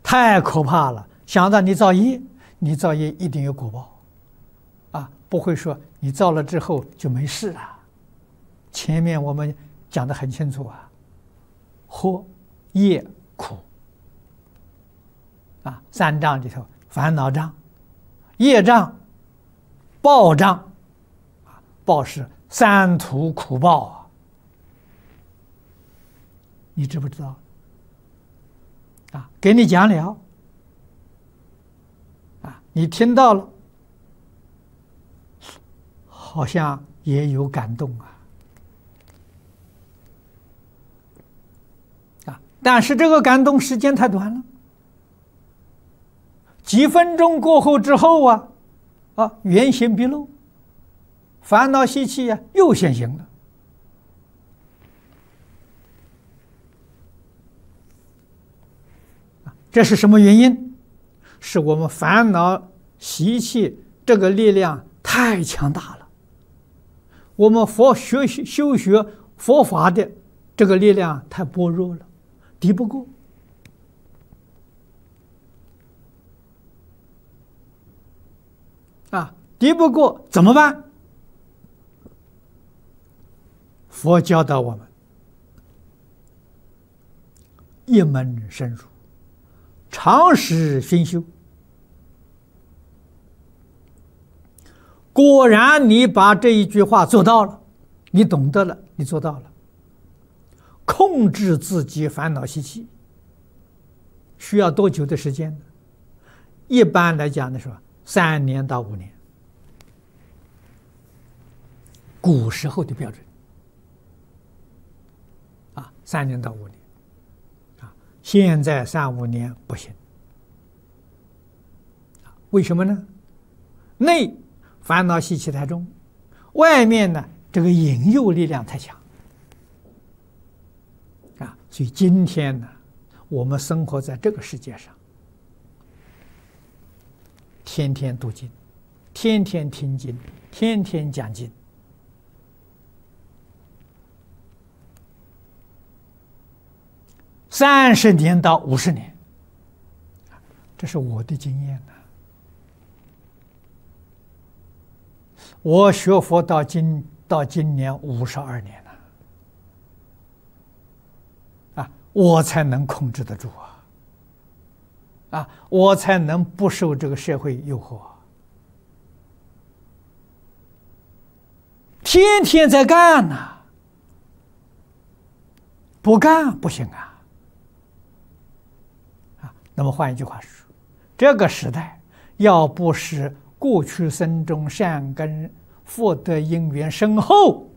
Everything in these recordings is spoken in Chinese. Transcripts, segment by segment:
太可怕了。想到你造业，你造业一定有果报，啊，不会说你造了之后就没事了。前面我们讲得很清楚啊，祸、业、苦，啊，三障里头，烦恼障、业障、报障，啊，报是三途苦报啊，你知不知道？啊，给你讲了，啊，你听到了，好像也有感动啊。但是这个感动时间太短了，几分钟过后之后啊，原形毕露，烦恼习气啊又现形了。这是什么原因？是我们烦恼习气这个力量太强大了，我们修学佛法的这个力量太薄弱了。敌不过，敌不过怎么办？佛教导我们一门深入，常时熏修。果然，你把这一句话做到了，你懂得了，你做到了。控制自己烦恼习气需要多久的时间呢？一般来讲的时候，3年到5年，古时候的标准，3年到5年，现在3、5年不行，为什么呢？内烦恼习气太重，外面呢这个引诱力量太强。所以今天呢，我们生活在这个世界上，天天读经，天天听经，天天讲经，30年到50年，这是我的经验呢。我学佛到今年52年。我才能控制得住我才能不受这个社会诱惑天天在干呐，不干不行那么换一句话说，这个时代要不是过去生中善根福德因缘深厚，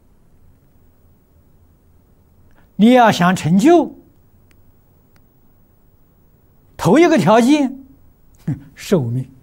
你要想成就，头一个条件，寿命。